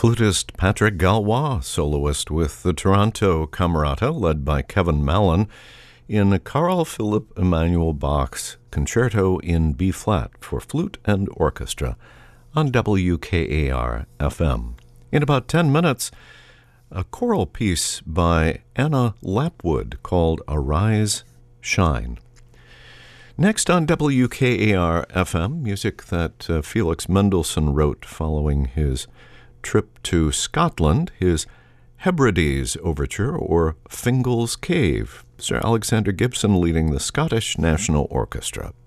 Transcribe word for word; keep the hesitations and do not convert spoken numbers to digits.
Flutist Patrick Gallois, soloist with the Toronto Camerata, led by Kevin Mallon, in Carl Philipp Emanuel Bach's Concerto in B-flat for flute and orchestra on W K A R F M. In about ten minutes, a choral piece by Anna Lapwood called Arise, Shine. Next on W K A R F M, music that uh, Felix Mendelssohn wrote following his trip to Scotland, his Hebrides Overture, or Fingal's Cave, Sir Alexander Gibson leading the Scottish National Orchestra.